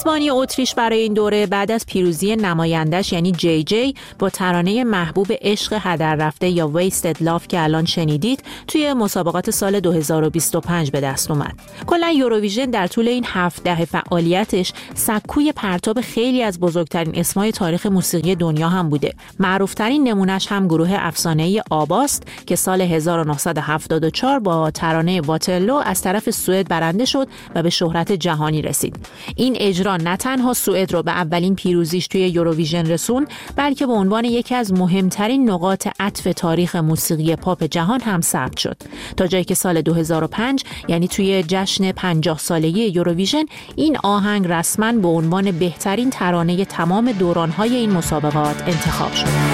میزبانی اتریش برای این دوره بعد از پیروزی نمایندش یعنی جی جی با ترانه محبوب عشق هدر رفته یا Wasted Love که الان شنیدید توی مسابقات سال 2025 به دست اومد. کلا یوروویژن در طول این 7 دهه فعالیتش سکوی پرتاب خیلی از بزرگترین اسمای تاریخ موسیقی دنیا هم بوده. معروفترین نمونش هم گروه افسانه‌ای آباست که سال 1974 با ترانه واترلو از طرف سوئد برنده شد و به شهرت جهانی رسید. این اجرا نه تنها سوئد رو به اولین پیروزیش توی یوروویژن رسون، بلکه به عنوان یکی از مهمترین نقاط عطف تاریخ موسیقی پاپ جهان هم ثبت شد، تا جایی که سال 2005 یعنی توی جشن 50 سالگی یوروویژن این آهنگ رسما به عنوان بهترین ترانه تمام دوران‌های این مسابقات انتخاب شد.